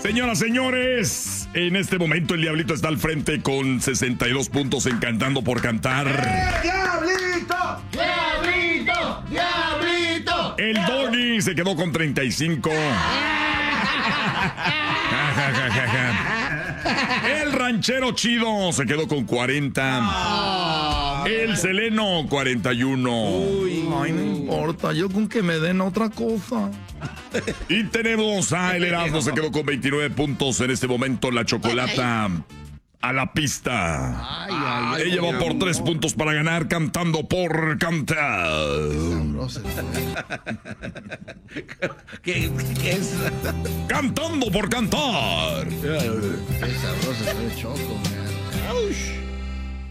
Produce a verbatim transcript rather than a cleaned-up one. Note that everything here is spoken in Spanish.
Señoras, señores, en este momento el Diablito está al frente con sesenta y dos puntos en Cantando por Cantar. ¡Eh, Diablito! ¡Diablito! ¡Diablito! El Doggy se quedó con treinta y cinco. El Ranchero Chido se quedó con cuarenta. Oh, el Seleno, cuarenta y uno. Uy, ay, no importa, yo con que me den otra cosa. Y tenemos a El Erasmo, se quedó con veintinueve puntos en este momento. La Chocolata a la pista. Ay, ay, ay, Ella va por no. tres puntos para ganar Cantando por Cantar. ¿Qué, qué es? Cantando por Cantar. Qué sabroso, soy Choco, man.